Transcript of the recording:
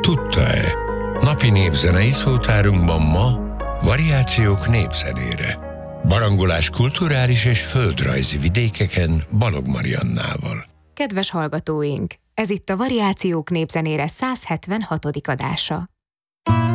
Tudta-e? Napi népzenei szótárunkban ma variációk népzenére. Barangolás kulturális és földrajzi vidékeken Balog Mariannával. Kedves hallgatóink! Ez itt a Variációk népzenére 176. adása.